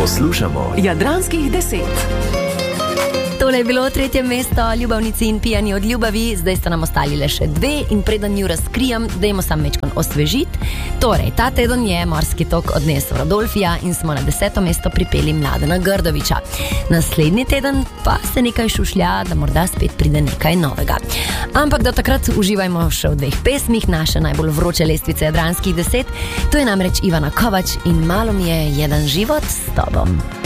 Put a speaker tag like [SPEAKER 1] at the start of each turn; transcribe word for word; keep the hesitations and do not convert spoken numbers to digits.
[SPEAKER 1] Poslušamo Jadranskih deset.
[SPEAKER 2] Tole je bilo tretje mesto, Ljubavnici in pijani od ljubavi. Zdaj sta nam ostali le še dve in preden ju razkrijem, dajmo sam mečkon osvežiti. Torej, ta teden je morski tok odnesel Rodolfija in smo na deseto mesto pripeli Mladena Grdovića. Naslednji teden pa se nekaj šušlja, da morda spet pride nekaj novega. Ampak do takrat uživajmo še v dveh pesmih naše najbolj vroče lestvice Jadranskih deset. To je namreč Ivana Kovač in Malo mi je jedan život s tobom.